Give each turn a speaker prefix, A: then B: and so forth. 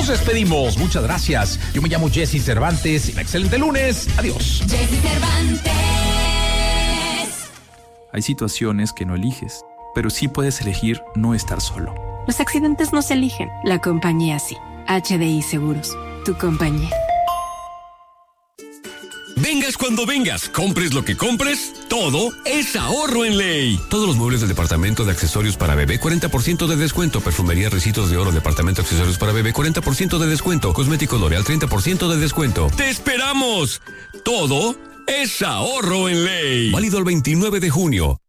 A: Nos despedimos. Muchas gracias. Yo me llamo Jesse Cervantes. Un excelente lunes. Adiós.
B: Jesse Cervantes.
C: Hay situaciones que no eliges, pero sí puedes elegir no estar solo.
D: Los accidentes no se eligen, la compañía sí. HDI Seguros, tu compañía.
E: Vengas cuando vengas, compres lo que compres, todo es ahorro en Ley. Todos los muebles del departamento de accesorios para bebé, 40% de descuento. Perfumería Recitos de Oro, departamento de accesorios para bebé, 40% de descuento. Cosméticos L'Oreal, 30% de descuento. ¡Te esperamos! Todo es ahorro en Ley. Válido el 29 de junio.